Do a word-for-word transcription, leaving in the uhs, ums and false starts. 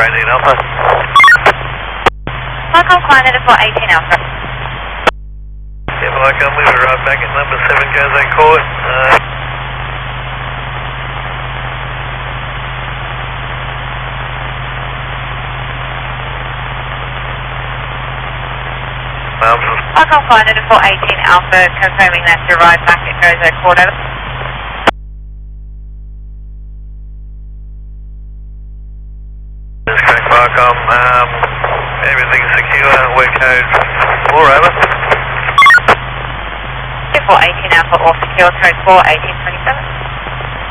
eighteen Alpha. Welcome, Quantum to four eighteen Alpha. Yeah, welcome, we were right back at number seven Jose Court. Uh, Welcome, Quantum to four eighteen Alpha, confirming that you arrived back at Jose Court. Over. That's correct, Welcome. Um, everything's secure, we're code four, over. four eighteen Alpha, all secure, code four eighteen twenty-seven.